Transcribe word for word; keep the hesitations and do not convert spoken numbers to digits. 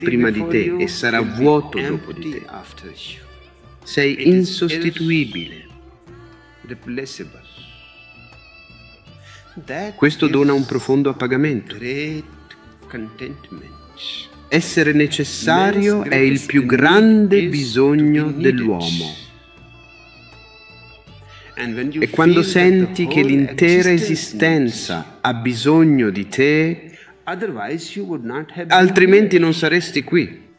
prima di te e sarà vuoto dopo di te. Sei insostituibile. Questo dona un profondo appagamento. Essere necessario è il più grande bisogno dell'uomo. E quando senti che l'intera esistenza ha bisogno di te, altrimenti non saresti qui.